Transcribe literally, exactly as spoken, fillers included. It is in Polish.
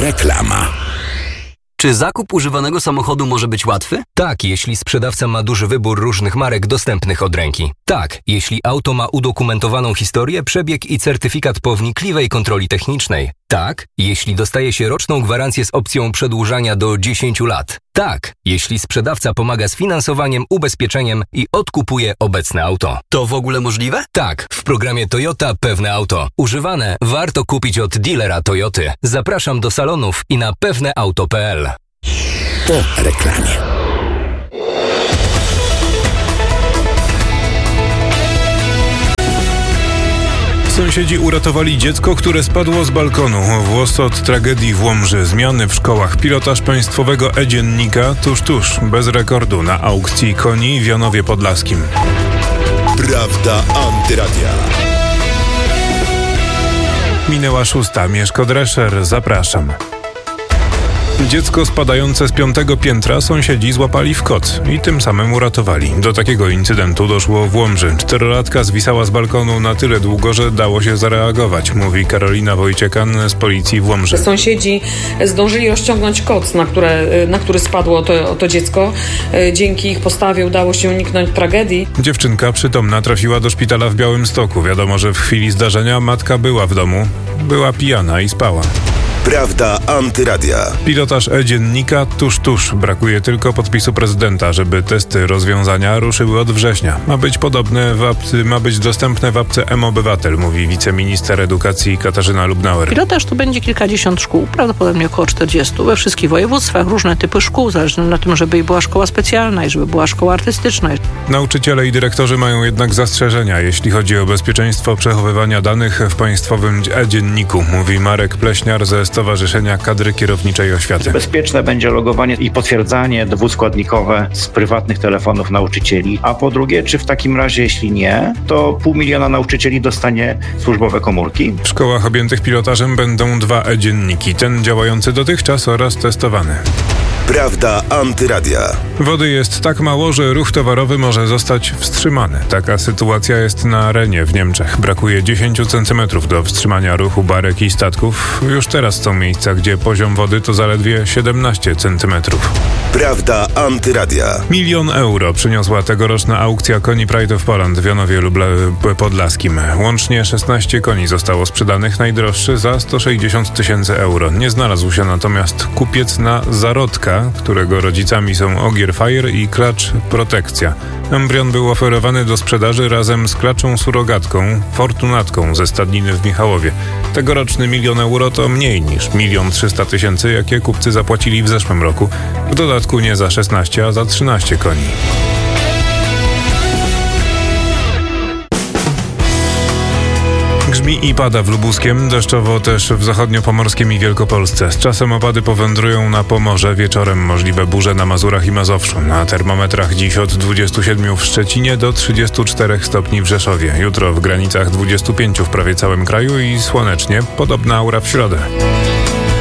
Reklama. Czy zakup używanego samochodu może być łatwy? Tak, jeśli sprzedawca ma duży wybór różnych marek dostępnych od ręki. Tak, jeśli auto ma udokumentowaną historię, przebieg i certyfikat po wnikliwej kontroli technicznej. Tak, jeśli dostaje się roczną gwarancję z opcją przedłużania do dziesięciu lat. Tak, jeśli sprzedawca pomaga z finansowaniem, ubezpieczeniem i odkupuje obecne auto. To w ogóle możliwe? Tak, w programie Toyota Pewne Auto. Używane warto kupić od dealera Toyoty. Zapraszam do salonów i na pewneauto kropka p l. Po reklamie. Sąsiedzi uratowali dziecko, które spadło z balkonu. Włos od tragedii w Łomży. Zmiany w szkołach. Pilotaż państwowego e-dziennika tuż, tuż, bez rekordu na aukcji koni w Janowie Podlaskim. Prawda Antyradia. Minęła szósta. Mieszko Drescher. Zapraszam. Dziecko spadające z piątego piętra sąsiedzi złapali w koc i tym samym uratowali. Do takiego incydentu doszło w Łomży. Czterolatka zwisała z balkonu na tyle długo, że dało się zareagować, mówi Karolina Wojciekan z policji w Łomży. Sąsiedzi zdążyli rozciągnąć koc, na, które, na który spadło to, to dziecko. Dzięki ich postawie udało się uniknąć tragedii. Dziewczynka przytomna trafiła do szpitala w Białymstoku. Wiadomo, że w chwili zdarzenia matka była w domu, była pijana i spała. Prawda Antyradia. Pilotaż e-dziennika tuż, tuż. Brakuje tylko podpisu prezydenta, żeby testy rozwiązania ruszyły od września. Ma być podobne w apce, ma być dostępne w apce M-Obywatel, mówi wiceminister edukacji Katarzyna Lubnauer. Pilotaż to będzie kilkadziesiąt szkół, prawdopodobnie około czterdziestu, we wszystkich województwach, różne typy szkół, zależnie na tym, żeby była szkoła specjalna i żeby była szkoła artystyczna. Nauczyciele i dyrektorzy mają jednak zastrzeżenia, jeśli chodzi o bezpieczeństwo przechowywania danych w państwowym e-dzienniku, mówi Marek Pleśniar ze Stowarzyszenia Kadry Kierowniczej Oświaty. Bezpieczne będzie logowanie i potwierdzanie dwuskładnikowe z prywatnych telefonów nauczycieli. A po drugie, czy w takim razie, jeśli nie, to pół miliona nauczycieli dostanie służbowe komórki? W szkołach objętych pilotażem będą dwa e-dzienniki. Ten działający dotychczas oraz testowany. Prawda Antyradia. Wody jest tak mało, że ruch towarowy może zostać wstrzymany. Taka sytuacja jest na Renie w Niemczech. Brakuje dziesięć centymetrów do wstrzymania ruchu barek i statków. Już teraz są miejsca, gdzie poziom wody to zaledwie siedemnaście centymetrów. Prawda Antyradia. Milion euro przyniosła tegoroczna aukcja koni Pride of Poland w Janowie Lubla- Podlaskim. Łącznie szesnaście koni zostało sprzedanych, najdroższy za sto sześćdziesiąt tysięcy euro. Nie znalazł się natomiast kupiec na zarodka, którego rodzicami są Ogier Fire i klacz Protekcja. Embrion był oferowany do sprzedaży razem z klaczą surogatką, Fortunatką ze stadniny w Michałowie. Tegoroczny milion euro to mniej niż milion trzysta tysięcy, jakie kupcy zapłacili w zeszłym roku. W dodatku nie za szesnaście, a za trzynaście koni. Grzmi i pada w Lubuskiem, deszczowo też w zachodniopomorskim i Wielkopolsce. Z czasem opady powędrują na Pomorze, wieczorem możliwe burze na Mazurach i Mazowszu. Na termometrach dziś od dwudziestu siedmiu w Szczecinie do trzydziestu czterech stopni w Rzeszowie. Jutro w granicach dwudziestu pięciu w prawie całym kraju i słonecznie, podobna aura w środę.